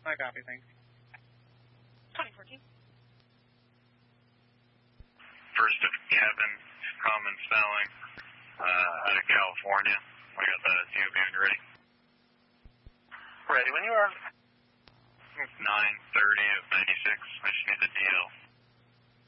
I copy, thanks. 2014. First of cabin, common spelling, out of California. I got the TOB ready. Ready when you are. 9:30 of 96. I just need the DL.